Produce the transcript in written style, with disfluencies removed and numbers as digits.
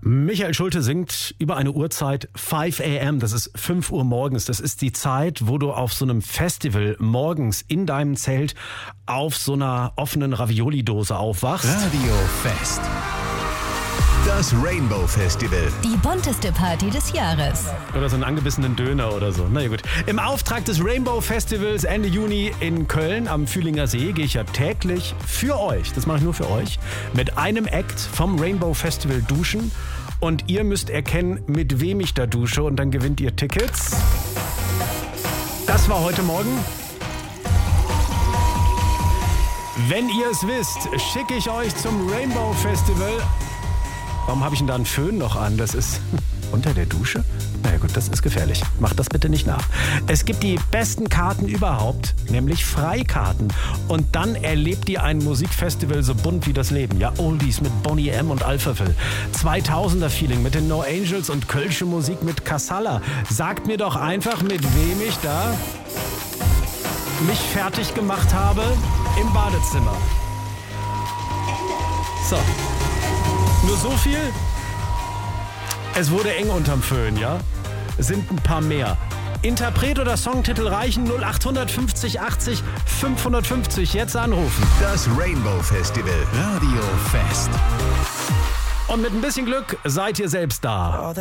Michael Schulte singt über eine Uhrzeit 5 a.m., das ist 5 Uhr morgens. Das ist die Zeit, wo du auf so einem Festival morgens in deinem Zelt auf so einer offenen Ravioli-Dose aufwachst. Radio Fest. Das Rainbow Festival. Die bunteste Party des Jahres. Oder so einen angebissenen Döner oder so. Na ja, gut. Im Auftrag des Rainbow Festivals Ende Juni in Köln am Fühlinger See gehe ich ja täglich für euch, das mache ich nur für euch, mit einem Act vom Rainbow Festival duschen. Und ihr müsst erkennen, mit wem ich da dusche, und dann gewinnt ihr Tickets. Das war heute Morgen. Wenn ihr es wisst, schicke ich euch zum Rainbow Festival. Warum habe ich denn da einen Föhn noch an? Das ist unter der Dusche? Na ja gut, das ist gefährlich. Macht das bitte nicht nach. Es gibt die besten Karten überhaupt, nämlich Freikarten. Und dann erlebt ihr ein Musikfestival so bunt wie das Leben. Ja, Oldies mit Boney M. und Alphaville. 2000er-Feeling mit den No Angels und kölsche Musik mit Casalla. Sagt mir doch einfach, mit wem ich da mich fertig gemacht habe im Badezimmer. So. Nur so viel. Es wurde eng unterm Föhn, ja? Es sind ein paar mehr. Interpret oder Songtitel reichen 0850 80 550. Jetzt anrufen. Das Rainbow Festival. Radio Fest. Und mit ein bisschen Glück seid ihr selbst da.